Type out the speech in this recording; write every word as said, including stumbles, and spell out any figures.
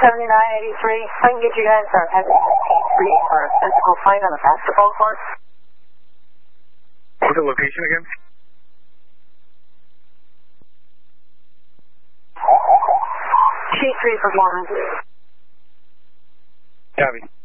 seventy-nine eighty-three. I can get you guys our three for a physical fight on the basketball court. What's the location again? Sheet three performance. Copy.